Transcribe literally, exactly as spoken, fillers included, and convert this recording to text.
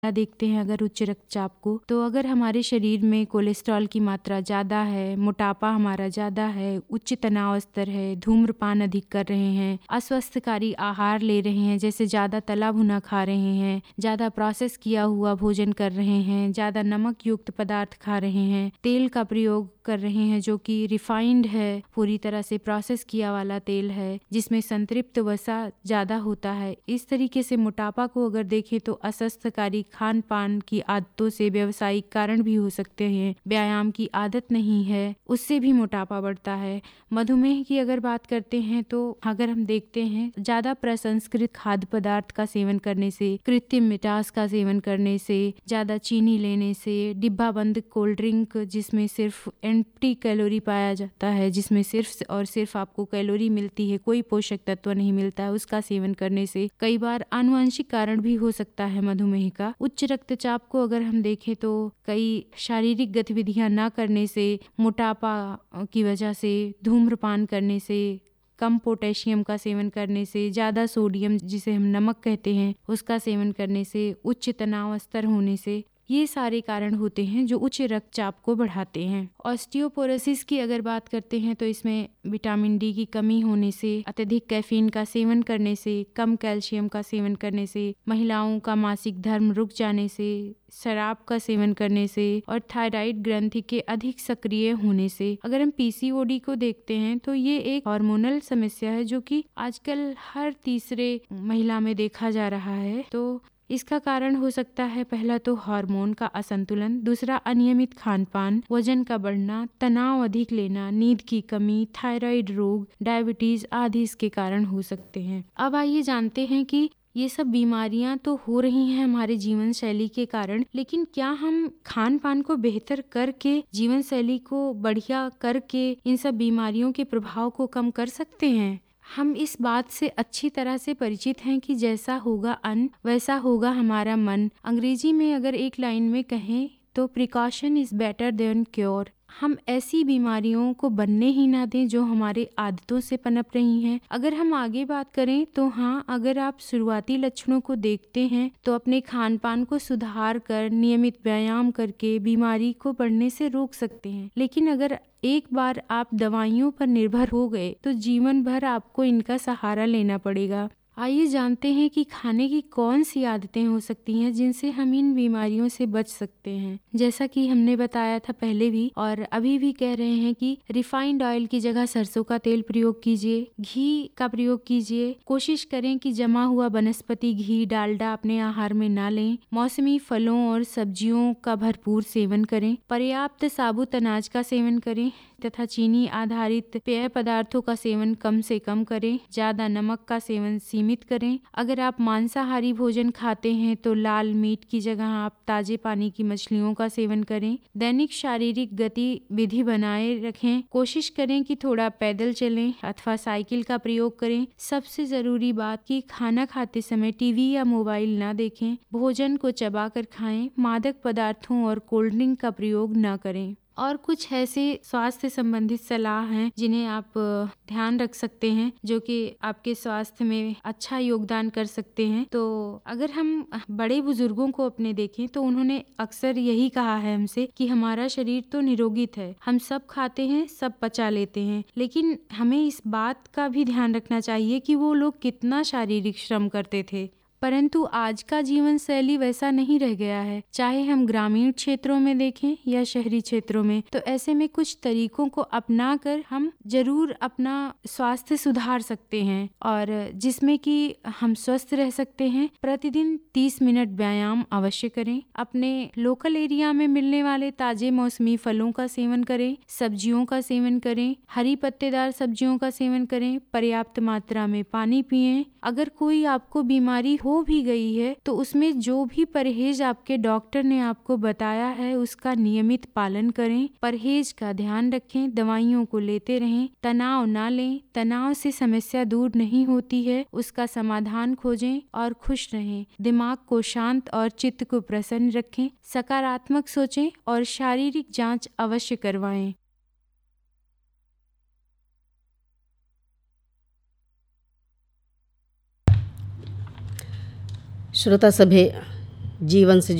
देखते हैं अगर उच्च रक्तचाप को, तो अगर हमारे शरीर में कोलेस्ट्रॉल की मात्रा ज़्यादा है, मोटापा हमारा ज़्यादा है, उच्च तनाव स्तर है, धूम्रपान अधिक कर रहे हैं, अस्वस्थकारी आहार ले रहे हैं, जैसे ज़्यादा तला भुना खा रहे हैं, ज़्यादा प्रोसेस किया हुआ भोजन कर रहे हैं, ज़्यादा नमक युक्त पदार्थ खा रहे हैं, तेल का प्रयोग कर रहे हैं जो कि रिफाइंड है, पूरी तरह से प्रोसेस किया वाला तेल है, जिसमें संतृप्त वसा ज़्यादा होता है। इस तरीके से मोटापा को अगर देखें तो अस्वस्थकारी खान पान की आदतों से व्यावसायिक कारण भी हो सकते हैं। व्यायाम की आदत नहीं है, उससे भी मोटापा बढ़ता है। मधुमेह की अगर बात करते हैं तो अगर हम देखते हैं ज़्यादा प्रसंस्कृत खाद्य पदार्थ का सेवन करने से, कृत्रिम मिठास का सेवन करने से, ज़्यादा चीनी लेने से, डिब्बा बंद कोल्ड ड्रिंक जिसमें सिर्फ एम्प्टी कैलोरी पाया जाता है, जिसमें सिर्फ और सिर्फ आपको कैलोरी मिलती है, कोई पोषक तत्व नहीं मिलता है, उसका सेवन करने से कई बार आनुवंशिक कारण भी हो सकता है मधुमेह का। उच्च रक्तचाप को अगर हम देखें तो कई शारीरिक गतिविधियां ना करने से, मोटापा की वजह से, धूम्रपान करने से, कम पोटेशियम का सेवन करने से, ज़्यादा सोडियम जिसे हम नमक कहते हैं उसका सेवन करने से, उच्च तनाव स्तर होने से, ये सारे कारण होते हैं जो उच्च रक्तचाप को बढ़ाते हैं। ऑस्टियोपोरोसिस की अगर बात करते हैं तो इसमें विटामिन डी की कमी होने से, अत्यधिक कैफीन का सेवन करने से, कम कैल्शियम का सेवन करने से, महिलाओं का मासिक धर्म रुक जाने से, शराब का सेवन करने से और थायराइड ग्रंथि के अधिक सक्रिय होने से। अगर हम पीसीओडी को देखते हैं तो ये एक हार्मोनल समस्या है जो कि आजकल हर तीसरे महिला में देखा जा रहा है। तो इसका कारण हो सकता है पहला तो हार्मोन का असंतुलन, दूसरा अनियमित खान पान, वजन का बढ़ना, तनाव अधिक लेना, नींद की कमी, थायराइड रोग, डायबिटीज आदि इसके कारण हो सकते हैं। अब आइए जानते हैं कि ये सब बीमारियां तो हो रही हैं हमारे जीवन शैली के कारण, लेकिन क्या हम खान पान को बेहतर करके, जीवन शैली को बढ़िया करके इन सब बीमारियों के प्रभाव को कम कर सकते हैं? हम इस बात से अच्छी तरह से परिचित हैं कि जैसा होगा अन्न वैसा होगा हमारा मन। अंग्रेजी में अगर एक लाइन में कहें तो precaution is better than cure. हम ऐसी बीमारियों को बनने ही ना दें जो हमारे आदतों से पनप रही हैं। अगर हम आगे बात करें तो हाँ, अगर आप शुरुआती लक्षणों को देखते हैं तो अपने खान पान को सुधार कर, नियमित व्यायाम करके बीमारी को बढ़ने से रोक सकते हैं। लेकिन अगर एक बार आप दवाइयों पर निर्भर हो गए तो जीवन भर आपको इनका सहारा लेना पड़ेगा। आइए जानते हैं कि खाने की कौन सी आदतें हो सकती हैं जिनसे हम इन बीमारियों से बच सकते हैं। जैसा कि हमने बताया था पहले भी और अभी भी कह रहे हैं कि रिफाइंड ऑयल की जगह सरसों का तेल प्रयोग कीजिए, घी का प्रयोग कीजिए। कोशिश करें कि जमा हुआ वनस्पति घी, डालडा अपने आहार में ना लें। मौसमी फलों और सब्जियों का भरपूर सेवन करें। पर्याप्त साबुत अनाज का सेवन करें तथा चीनी आधारित पेय पदार्थों का सेवन कम से कम करें। ज्यादा नमक का सेवन सीमित करें। अगर आप मांसाहारी भोजन खाते हैं तो लाल मीट की जगह आप ताजे पानी की मछलियों का सेवन करें। दैनिक शारीरिक गतिविधि बनाए रखें। कोशिश करें कि थोड़ा पैदल चलें अथवा साइकिल का प्रयोग करें। सबसे जरूरी बात कि खाना खाते समय टीवी या मोबाइल ना देखें। भोजन को चबाकर खाएं। मादक पदार्थों और कोल्ड ड्रिंक का प्रयोग न करें। और कुछ ऐसे स्वास्थ्य संबंधित सलाह हैं जिन्हें आप ध्यान रख सकते हैं जो कि आपके स्वास्थ्य में अच्छा योगदान कर सकते हैं। तो अगर हम बड़े बुजुर्गों को अपने देखें तो उन्होंने अक्सर यही कहा है हमसे कि हमारा शरीर तो निरोगित है, हम सब खाते हैं, सब पचा लेते हैं, लेकिन हमें इस बात का भी ध्यान रखना चाहिए कि वो लोग कितना शारीरिक श्रम करते थे। परंतु आज का जीवन शैली वैसा नहीं रह गया है, चाहे हम ग्रामीण क्षेत्रों में देखें या शहरी क्षेत्रों में। तो ऐसे में कुछ तरीकों को अपनाकर हम जरूर अपना स्वास्थ्य सुधार सकते हैं और जिसमें कि हम स्वस्थ रह सकते हैं। प्रतिदिन तीस मिनट व्यायाम अवश्य करें। अपने लोकल एरिया में मिलने वाले ताजे मौसमी फलों का सेवन करें। सब्जियों का सेवन करें। हरी पत्तेदार सब्जियों का सेवन करें। पर्याप्त मात्रा में पानी पिएं। अगर कोई आपको बीमारी हो भी गई है तो उसमें जो भी परहेज आपके डॉक्टर ने आपको बताया है उसका नियमित पालन करें। परहेज का ध्यान रखें। दवाइयों को लेते रहें। तनाव ना लें। तनाव से समस्या दूर नहीं होती है, उसका समाधान खोजें और खुश रहें। दिमाग को शांत और चित्त को प्रसन्न रखें। सकारात्मक सोचें और शारीरिक जांच अवश्य करवाएं। श्रोता सभे, जीवन से